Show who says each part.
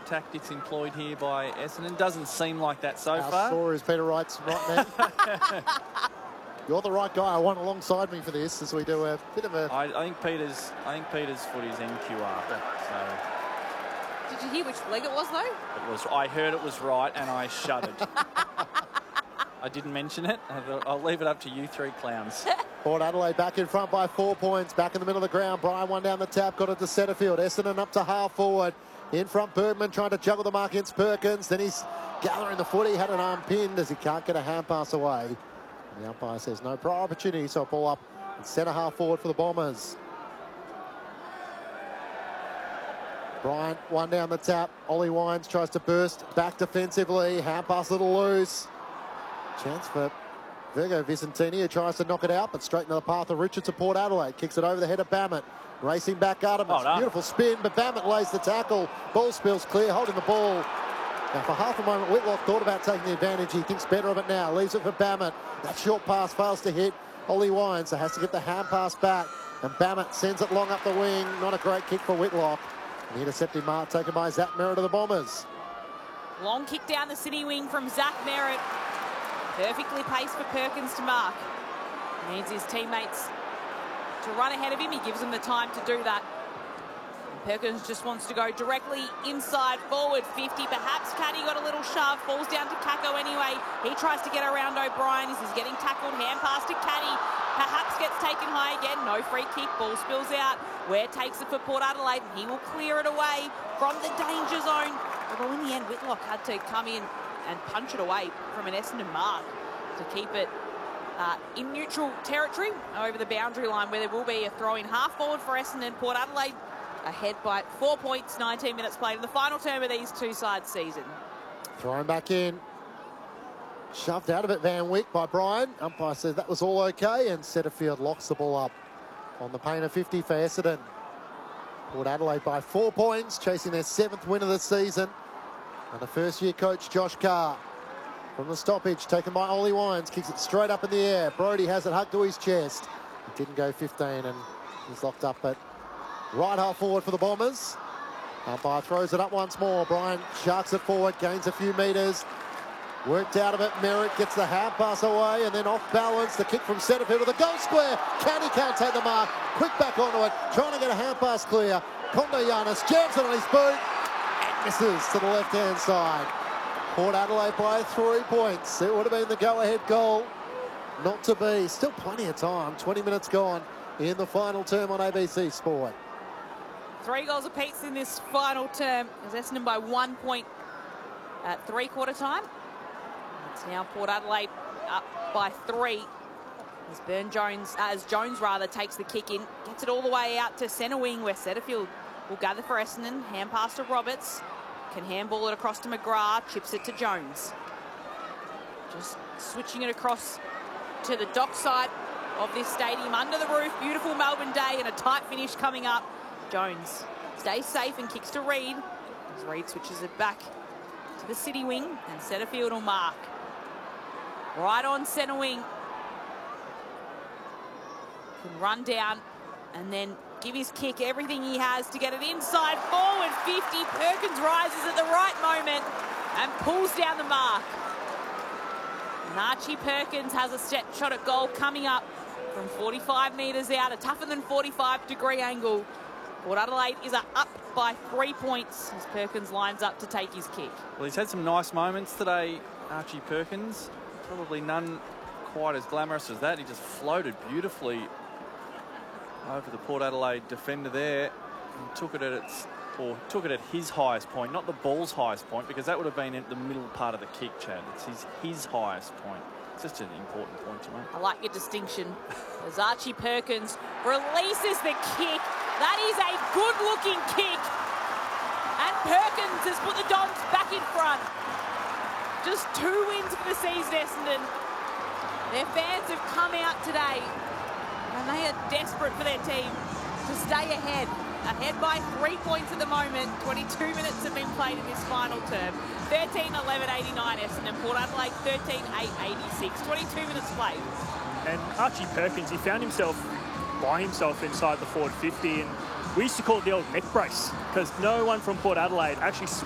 Speaker 1: tactics employed here by Essendon. Doesn't seem like that so
Speaker 2: How
Speaker 1: far.
Speaker 2: sore is Peter Wright's right man? You're the right guy. I want alongside me for this as we do a bit of a...
Speaker 1: I think Peter's foot is NQR. So
Speaker 3: Did you hear which leg it was, though?
Speaker 1: it was. I heard it was right, and I shuddered. I didn't mention it. I'll leave it up to you three clowns.
Speaker 2: Port Adelaide back in front by 4 points. Back in the middle of the ground. Brian one down the tap. Got it to Setterfield. Essendon up to half forward. In front, Bergman trying to juggle the mark against Perkins. Then he's gathering the footy. Had an arm pinned as he can't get a hand pass away. And the umpire says no prior opportunity. So a ball up and centre half forward for the Bombers. Bryant one down the tap. Ollie Wines tries to burst back defensively. Hand pass a little loose. Chance for Virgo Vicentini, who tries to knock it out, but straight into the path of Richards of Port Adelaide. Kicks it over the head of Bammett. Racing back at him. It's a beautiful spin, but Bammett lays the tackle. Ball spills clear, holding the ball. Now, for half a moment, Whitlock thought about taking the advantage. He thinks better of it now. Leaves it for Bammett. That short pass fails to hit Ollie Wines, so has to get the hand pass back. And Bammett sends it long up the wing. Not a great kick for Whitlock. The intercepting mark taken by Zach Merritt of the Bombers.
Speaker 3: Long kick down the city wing from Zach Merritt. Perfectly paced for Perkins to mark. He needs his teammates to run ahead of him. He gives them the time to do that. And Perkins just wants to go directly inside forward 50. Perhaps Caddy got a little shove. Falls down to Kako anyway. He tries to get around O'Brien as he's getting tackled. Hand pass to Caddy. Perhaps gets taken high again. No free kick. Ball spills out. Ware takes it for Port Adelaide. And he will clear it away from the danger zone. Although in the end, Whitlock had to come in and punch it away from an Essendon mark to keep it in neutral territory over the boundary line, where there will be a throw-in half forward for Essendon. Port Adelaide ahead by 4 points, 19 minutes played in the final term of these two sides season.
Speaker 2: Thrown back in. Shoved out of it, Van Wyck by Brian. Umpire says that was all okay, and Setterfield locks the ball up on the pain of 50 for Essendon. Port Adelaide by 4 points, chasing their 7th win of the season. And the first-year coach, Josh Carr, from the stoppage, taken by Ollie Wines, kicks it straight up in the air. Brody has it hugged to his chest. It didn't go 15, and he's locked up at right half forward for the Bombers. Umpire throws it up once more. Brian sharks it forward, gains a few metres. Worked out of it. Merritt gets the hand pass away, and then off balance. The kick from Setterfield to the goal square. Caddy can't take the mark. Quick back onto it, trying to get a hand pass clear. Kondo Giannis jams it on his boot. Misses to the left-hand side. Port Adelaide by 3 points. It would have been the go-ahead goal. Not to be. Still plenty of time. 20 minutes gone in the final term on ABC Sport.
Speaker 3: 3 goals apiece in this final term. As Essendon by 1 point at three-quarter time. It's now Port Adelaide up by 3. As Jones takes the kick in. Gets it all the way out to centre wing, where Setterfield will gather for Essendon. Hand pass to Roberts. Can handball it across to McGrath. Chips it to Jones. Just switching it across to the dock side of this stadium. Under the roof. Beautiful Melbourne day and a tight finish coming up. Jones stays safe and kicks to Reid. As Reid switches it back to the city wing. And Setterfield will mark. Right on centre wing. Can run down and then give his kick everything he has to get it inside forward 50. Perkins rises at the right moment and pulls down the mark. And Archie Perkins has a set shot at goal coming up from 45 metres out, a tougher than 45-degree angle. Port Adelaide is up by 3 points as Perkins lines up to take his kick.
Speaker 1: Well, he's had some nice moments today, Archie Perkins. Probably none quite as glamorous as that. He just floated beautifully over the Port Adelaide defender there and took it at his highest point, not the ball's highest point, because that would have been at the middle part of the kick, Chad. It's his highest point. It's just an important point to make.
Speaker 3: I like your distinction. As Archie Perkins releases the kick. That is a good-looking kick. And Perkins has put the Dons back in front. Just 2 wins for the season, Essendon. Their fans have come out today and they are desperate for their team to stay ahead. Ahead by 3 points at the moment. 22 minutes have been played in this final term. 13-11-89 Essendon. Port Adelaide 13-8-86. 22 minutes played.
Speaker 4: And Archie Perkins, he found himself by himself inside the forward 50, and we used to call it the old neck brace because no one from Port Adelaide actually